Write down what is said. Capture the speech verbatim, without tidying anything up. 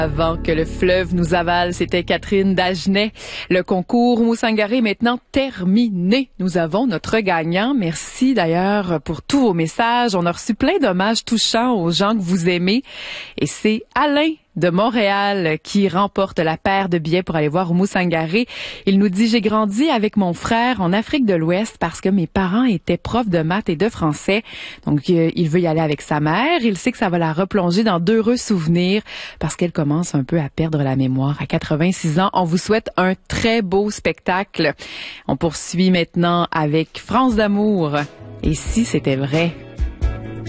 Avant que le fleuve nous avale, c'était Catherine Dagenet. Le concours Moussangari est maintenant terminé. Nous avons notre gagnant. Merci d'ailleurs pour tous vos messages. On a reçu plein d'hommages touchants aux gens que vous aimez. Et c'est Alain de Montréal qui remporte la paire de billets pour aller voir Moussangari. Il nous dit « J'ai grandi avec mon frère en Afrique de l'Ouest parce que mes parents étaient profs de maths et de français. Donc, euh, il veut y aller avec sa mère. Il sait que ça va la replonger dans d'heureux souvenirs parce qu'elle commence un peu à perdre la mémoire. À quatre-vingt-six ans, on vous souhaite un très beau spectacle. On poursuit maintenant avec France d'amour. Et si c'était vrai?